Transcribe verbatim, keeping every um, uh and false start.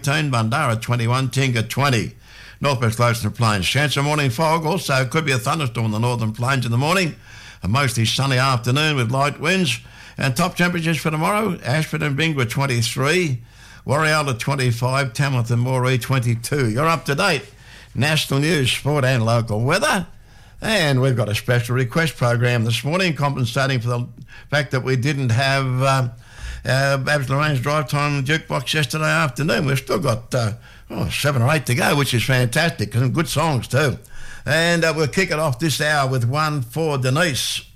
Bundara twenty-one, Tinga twenty. Northwest Coast and Plains. Chance of morning fog. Also, could be a thunderstorm in the northern plains in the morning. A mostly sunny afternoon with light winds. And top temperatures for tomorrow, Ashford and Bingwa twenty-three, Warrialla twenty-five, Tamworth and Moree twenty-two. You're up to date. National news, sport and local weather. And we've got a special request program this morning, compensating for the fact that we didn't have uh, uh, Babs Lorraine's drive time jukebox yesterday afternoon. We've still got uh, oh, seven or eight to go, which is fantastic, and good songs too. And uh, we'll kick it off this hour with one for Denise.